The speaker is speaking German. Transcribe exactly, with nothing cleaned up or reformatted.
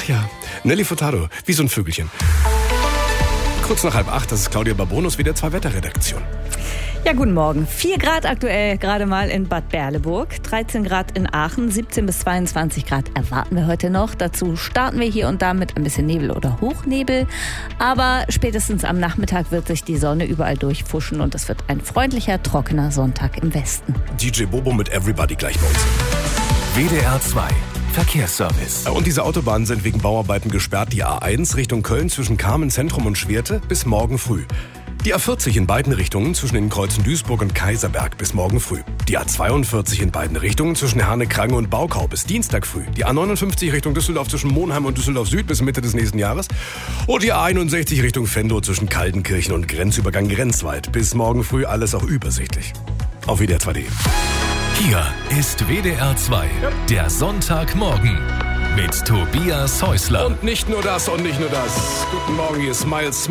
Ach ja, Nelly Furtado, wie so ein Vögelchen. Kurz nach halb acht, das ist Claudia Babonus, wieder zwei Wetterredaktion. Ja, guten Morgen. vier Grad aktuell gerade mal in Bad Berleburg, dreizehn Grad in Aachen, siebzehn bis zweiundzwanzig Grad erwarten wir heute noch. Dazu starten wir hier und da mit ein bisschen Nebel oder Hochnebel. Aber spätestens am Nachmittag wird sich die Sonne überall durchfuschen und es wird ein freundlicher, trockener Sonntag im Westen. D J Bobo mit Everybody gleich bei uns. W D R zwei Verkehrsservice. Und diese Autobahnen sind wegen Bauarbeiten gesperrt. Die A eins Richtung Köln zwischen Kamen Zentrum und Schwerte bis morgen früh. Die A vierzig in beiden Richtungen zwischen den Kreuzen Duisburg und Kaiserberg bis morgen früh. Die A zweiundvierzig in beiden Richtungen zwischen Herne-Krange und Baukau bis Dienstag früh. Die A neunundfünfzig Richtung Düsseldorf zwischen Monheim und Düsseldorf Süd bis Mitte des nächsten Jahres. Und die A einundsechzig Richtung Venlo zwischen Kaltenkirchen und Grenzübergang Grenzwald bis morgen früh, alles auch übersichtlich. Auf W D R zwei punkt de. Hier ist W D R zwei, der Sonntagmorgen mit Tobias Häusler. Und nicht nur das und nicht nur das. Guten Morgen, hier ist Miles Smith.